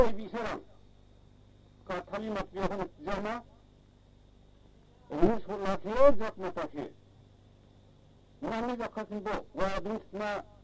비서랑 그 탈리막 비하는 자마 우스홀라케 잡나타케 나미 작하신도 와드스나